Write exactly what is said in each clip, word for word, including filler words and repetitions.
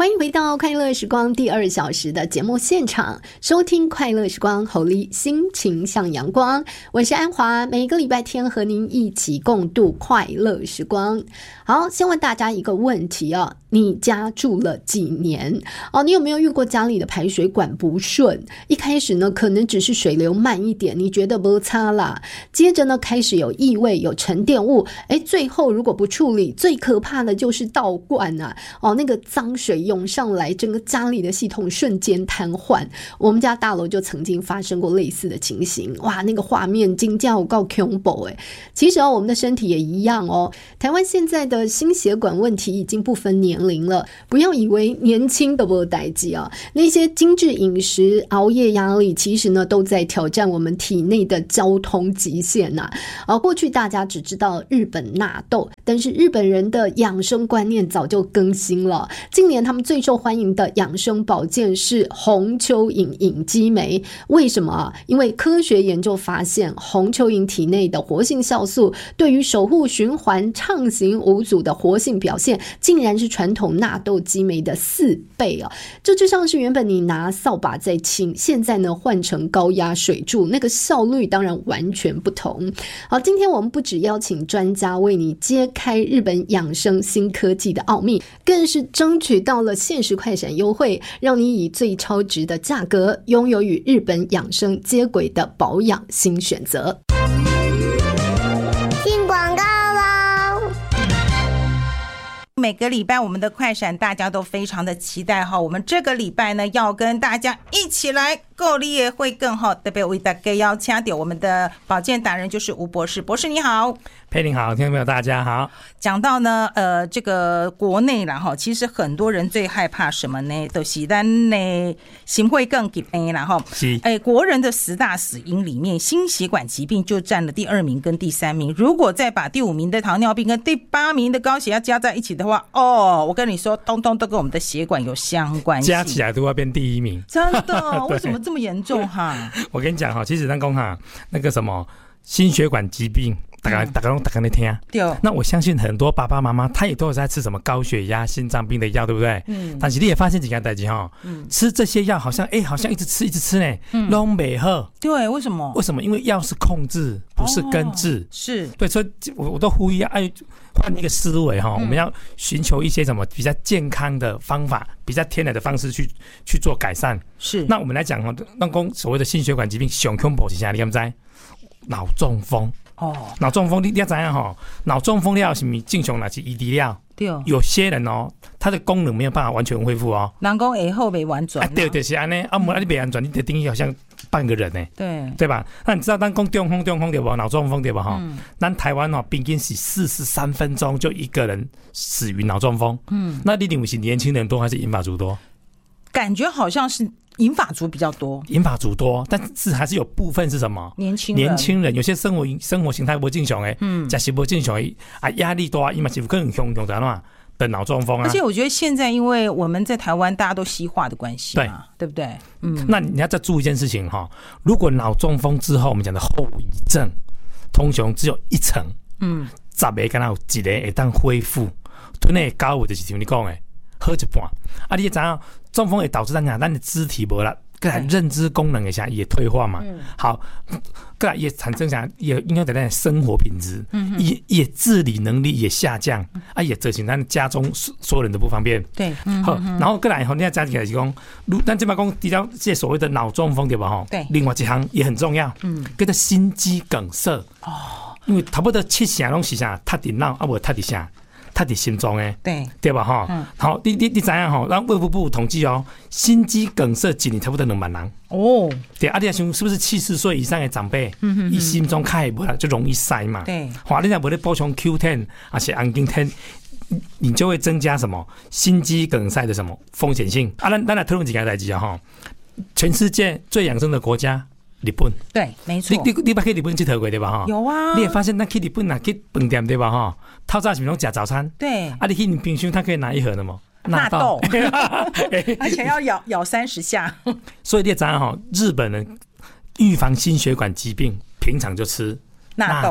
欢迎回到快乐时光第二小时的节目现场，收听快乐时光，吼力心情像阳光，我是安华，每个礼拜天和您一起共度快乐时光。好，先问大家一个问题啊，你家住了几年哦？你有没有遇过家里的排水管不顺？一开始呢，可能只是水流慢一点，你觉得没差啦，接着呢，开始有异味、有沉淀物，哎，最后如果不处理，最可怕的就是倒灌啊！哦，那个脏水涌上来，整个家里的系统瞬间瘫痪。我们家大楼就曾经发生过类似的情形，哇，那个画面真的有够恐怖哎！其实哦，我们的身体也一样哦。台湾现在的心血管问题已经不分年龄了，不要以为年轻的没代志啊，那些精致饮食、熬夜压力，其实呢都在挑战我们体内的交通极限呐、啊。啊，过去大家只知道日本纳豆，但是日本人的养生观念早就更新了。近年他们最受欢迎的养生保健是红蚯蚓隐肌酶，为什么啊？因为科学研究发现，红蚯蚓体内的活性酵素对于守护循环、畅行无阻的活性表现，竟然是传统纳豆肌酶的四倍啊！这就像是原本你拿扫把在清，现在呢换成高压水柱，那个效率当然完全不同。好，今天我们不只邀请专家为你揭开日本养生新科技的奥秘，更是争取到了限时快闪优惠，让你以最超值的价格拥有与日本养生接轨的保养新选择。 进广告喽！ 每个礼拜我们的快闪大家都非常的期待哈，我们这个礼拜呢要跟大家一起来够力也会更好，特别为大家邀请到我们的保健达人就是吴博士。博士你好。 佩玲好，听众朋友大家好。 讲到呢，呃，这个国内啦哈，其实很多人最害怕什么呢？就是咱呢心会更疾病啦哈。 是。 哎，国人的十大死因里面，心血管疾病就占了第二名跟第三名。如果再把第五名的糖尿病跟第八名的高血压加在一起的话，哦，我跟你说，通通都跟我们的血管有相关系， 加起来都要变第一名。 真的？为什么这么严重哈？ 我跟你讲哈，其实咱讲哈，那个什么心血管疾病。大家大家都大家在听，对。那我相信很多爸爸妈妈他也都有在吃什么高血压、心脏病的药，对不对？嗯。但是你也发现几件事情哈，嗯，吃这些药好像哎、欸，好像一直吃一直吃呢，嗯，都没好。 对，为什么？ 为什么？因为药是控制，不是根治。哦、 是。对， 所以我我都呼吁要哎换一个思维哈、嗯，我们要寻求一些什么比较健康的方法，比较天然的方式去去做改善。 是。那我们来讲哈，那讲所谓的心血管疾病，上恐怖是啥？你敢知？脑中风。哦，脑中风你你知道哈？脑中风了是咪正常那是移植了？对，有些人哦，他的功能没有办法完全恢复哦。 人讲以后没完全、啊， 对对是安尼，啊，无啊你没完全，你的定义好像半个人呢， 对对吧？那你知道咱讲中风中风对不？脑中风对不哈？咱、嗯、台湾哦，平均是四十三分钟就一个人死于脑中风。嗯，那你认为是年轻人多还是银发族多？ 感觉好像是。银发族比较多， 银发族多，但是还是有部分是什么？ 年轻人， 年轻人有些生活生活形态不正常诶，嗯，食食不正常诶，啊，压力大，伊嘛是有可能凶凶的嘛，的脑中风啊。 而且我觉得现在因为我们在台湾大家都西化的关系嘛，对，对不对？ 嗯，那你要再注意一件事情哈，如果脑中风之后我们讲的后遗症，通常只有一成，嗯，十个敢若有一个会当恢复，吞的高就是像你讲诶。喝一半，啊！你也知道中风会导致咱讲咱的肢体无啦，个来认知功能一下也退化嘛。嗯、好，个来也产生啥，也影响到咱的生活品质，嗯、也也自理能力也下降，嗯、啊，也造成咱家中所有人的不方便。 对， 嗯、好，然后个来后，你要加起来是讲，如咱这边讲提到这所谓的脑中风对吧？哈，对，另外一项也很重要，嗯，叫做心肌梗塞。哦，因为差不多七成拢是啥，塌伫脑啊，无塌伫啥。他的心脏诶，对对吧哈？嗯、好，你你你知影吼？咱卫福部统计哦，心肌梗塞一年差不多两万人哦。对，啊，你想是不是七十岁以上的长辈，嗯伊心中开不了就容易塞嘛？对，好，你若无咧补充 Q 十 而且氨基酸，你就会增加什么心肌梗塞的什么风险性啊？咱咱来讨论几个代志啊哈！全世界最养生的国家。日本对，没错。 你你你捌去日本佚佗过对吧？哈， 有啊。 你也发现，咱去日本啊，去饭店对吧？哈，透早是拢吃早餐。对。啊，你去冰箱，它可以拿一盒的吗？ 纳豆，而且要咬咬三十下。 所以你也知道哈，日本人预防心血管疾病，平常就吃纳豆。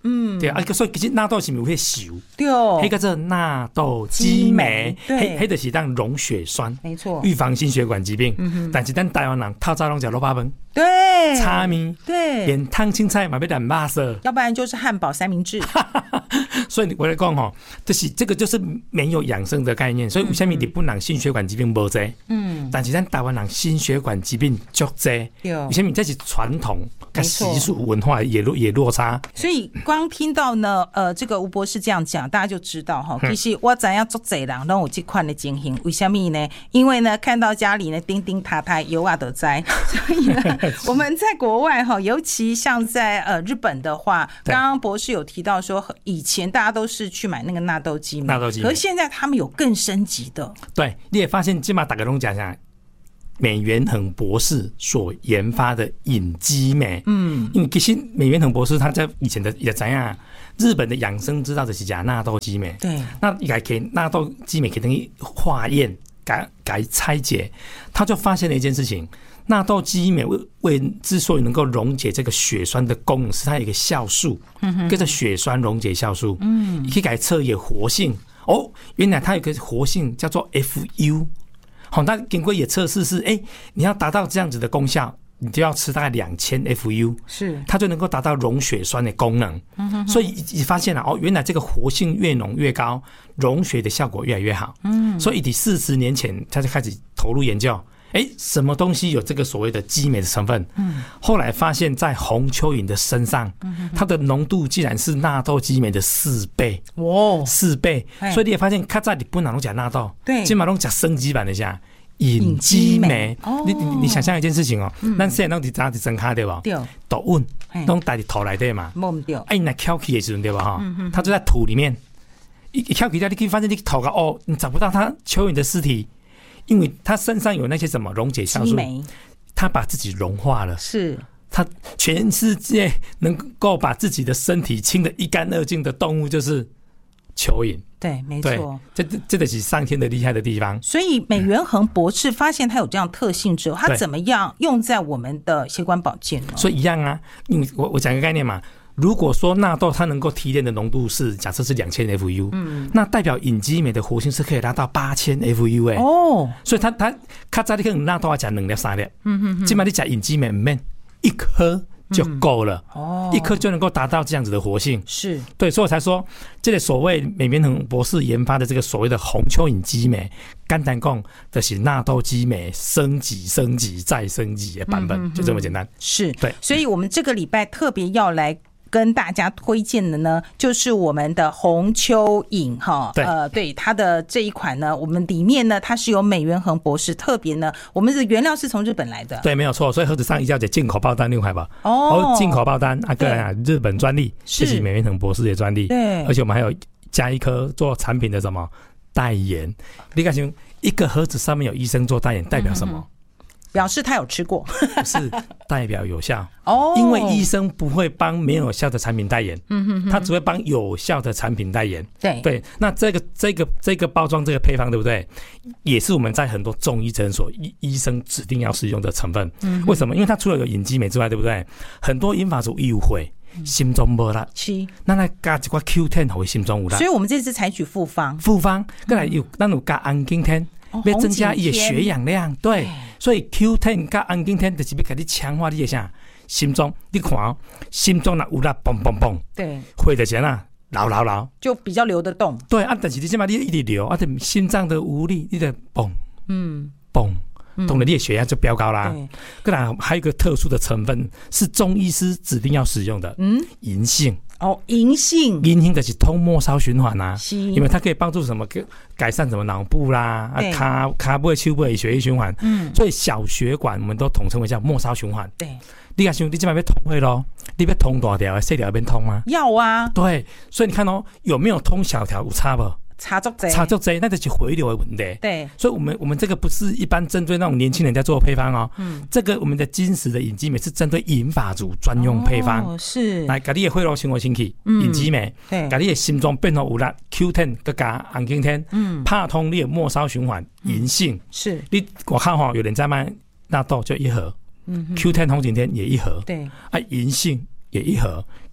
嗯，对啊，所以其实纳豆是咪有迄熟， 对哦， 迄个叫做纳豆激酶，迄迄就是当溶血栓， 没错， 预防心血管疾病。嗯、但是咱台湾人透早拢食萝卜饭， 对， 炒面， 对， 连烫青菜嘛要染肉色， 要不然就是汉堡三明治。 所以我来讲吼，就是这个就是没有养生的概念。所以为什么日本人心血管疾病无多？嗯，但是咱台湾人心血管疾病足多。为什么这是传统跟习俗文化也落也落差？ 所以光听到呢，呃，这个吴博士这样讲，大家就知道哈，其实我知影足侪人拢有这款的情形。为什么呢？因为呢，看到家里呢叮叮塔塔油啊都在，所以呢，我们在国外哈，尤其像在呃日本的话，刚刚博士有提到说，以前大家都是去买那个纳豆激酶，纳豆激酶，可是现在他们有更升级的。 对，你也发现起码大家拢讲讲。美元恒博士所研发的隐激酶，嗯，因为其实美元恒博士他在以前的也怎样，日本的养生之道就是讲纳豆激酶， 对， 那也可以纳豆激酶可以等于化验，改改拆解，他就发现了一件事情，纳豆激酶为为之所以能够溶解这个血栓的功能，是它有一个酵素，嗯，叫做血栓溶解酵素，嗯，你可以改测也活性，哦，原来它有个活性叫做 F U。好，那经过也测试是，哎、欸，你要达到这样子的功效，你就要吃大概两千 F U， 是，它就能够达到溶血栓的功能。嗯、哼哼所以你发现了哦，原来这个活性越浓越高，溶血的效果越来越好。嗯，所以以四十年前他就开始投入研究，哎、欸，什么东西有这个所谓的激酶的成分？嗯，后来发现在红蚯蚓的身上，嗯、它的浓度竟然是纳豆激酶的四倍。哇，四倍！所以你也发现，较早日本人都讲纳豆，对，今嘛都讲升级版的下。隐激酶，你你你想象一件事情哦，咱现在拢伫早伫真卡对吧？对，都稳，拢带伫土内底嘛。摸唔掉，哎，你来翘起的时阵对吧？哈，它就在土里面，一一翘起掉，你可以发现你头个哦，你找不到它蚯蚓的尸体，因为它身上有那些什么溶解酵素，它把自己融化了。是，它全世界能够把自己的身体清得一干二净的动物就是蚯蚓。 对，没错， 这这这是上天的厉害的地方。 所以美元恒博士发现它有这样特性之后，它怎么样用在我们的血管保健呢？ 所以一样啊，因为我我讲一个概念嘛，如果说纳豆它能够提炼的浓度是假设是两千 F U， 嗯，那代表隐激酶的活性是可以达到八千 F U 哎、欸，哦，所以它它较早你可能纳豆要讲两粒三粒，嗯哼哼，今麦你讲隐激酶唔免一颗。就够了、嗯哦，一颗就能够达到这样子的活性，是对，所以我才说，这个所谓美元恒博士研发的这个所谓的红蚯蚓激酶，简单讲就是纳豆激酶升级、升级再升级的版本，嗯、就这么简单。 是，对，所以我们这个礼拜特别要来跟大家推荐的呢，就是我们的红蚯蚓哈，呃，对它的这一款呢，我们里面呢，它是由美元恒博士特别呢，我们的原料是从日本来的， 对，没有错，所以盒子上一定要写进口报单六块吧，哦，进口报单啊，个人啊，日本专利，这是美元恒博士的专利，对，而且我们还有加一颗做产品的什么代言，你看想一个盒子上面有医生做代言，代表什么？嗯， 表示他有吃过， 不是代表有效哦，因为医生不会帮没有效的产品代言，嗯哼哼，他只会帮有效的产品代言。对对，那这个这个这个包装这个配方对不对？也是我们在很多中医诊所医医生指定要使用的成分。嗯，为什么？因为它除了有隐激酶之外，对不对？很多银发族有会。心中没力，是，那来加一块 Q 十 会心中有力， 所以我们这次采取复方， 复方，再来有，咱有加安景天，要增加伊的血氧量，对，所以 Q 十 加安景天就是要给你强化你的啥心脏，你看哦，心脏若有力，嘣嘣嘣，对，会的钱啊，流流流， 就比较流得动， 对啊，但是你起码你一直流，啊，心脏的无力，你得嘣，嗯，嘣。懂了，你的血压就飙高啦。对，当然还有一个特殊的成分是中医师指定要使用的，嗯，银杏。 哦，银杏， 银杏就是通末梢循环啊，因为它可以帮助什么改善什么脑部啦，啊，卡卡部、手部的血液循环。嗯，所以小血管我们都统称为叫末梢循环。对，你看想你这边要通会咯，你要通大条，细条要通吗？ 要啊。 对，所以你看哦，有没有通小条有差不？ 差足多， 差足多，那就是回流的问题。对，所以我们我们这个不是一般针对那种年轻人在做配方哦。嗯，这个我们的金石的隐激酶是针对银发族专用配方。哦，是。来，把你的血路生活清气，隐激酶，对，把你的心脏变成有力 Q 十 再加安景天，嗯，拍通你的末梢循环，银杏是。你我看哈，有人在卖纳豆就一盒，嗯 ，Q 十 红景天也一盒，对，啊，银杏也一盒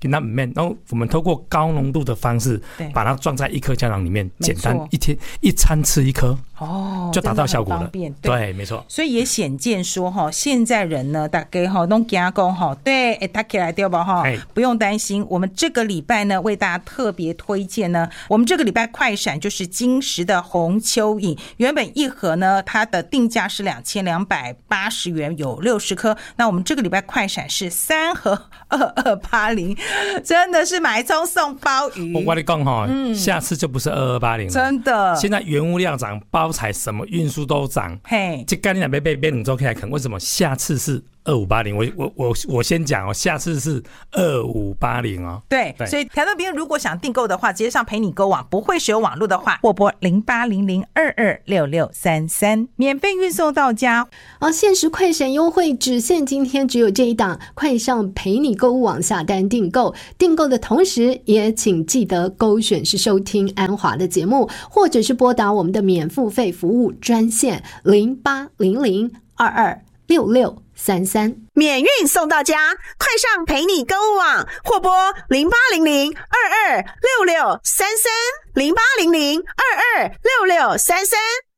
给它面，然后我们透过高浓度的方式，把它装在一颗胶囊里面，简单一天一餐吃一颗，哦，就达到效果了。对，对，没错。 所以也显见说哈，现在人呢，大概哈都加工哈，对，哎，打起来对吧哈？不用担心，我们这个礼拜呢，为大家特别推荐呢，我们这个礼拜快闪就是金石的红蚯蚓，原本一盒呢，它的定价是两千两百八十元，有六十颗。那我们这个礼拜快闪是三盒二二八零。真的是买葱送鲍鱼。 我跟你讲哈，下次就不是二二八零了。 真的， 现在原物料涨，包材什么运输都涨。嘿，这概念被被被冷周 K 来啃，为什么下次是二五八零？我我我我先讲哦，下次是二五八零哦。 对，所以台湾朋友如果想订购的话，直接上陪你购网，不会使用网络的话，拨拨零八零零二二六六三三，免费运送到家。 啊，限时快闪优惠只限今天，只有这一档，快上陪你购物网下单订购。订购的同时，也请记得勾选是收听安华的节目，或者是拨打我们的免付费服务专线零八零零二二六六三三， 免运送到家。快上陪你购物网，或拨零八零零二二六六三三零八零零二二六六三三。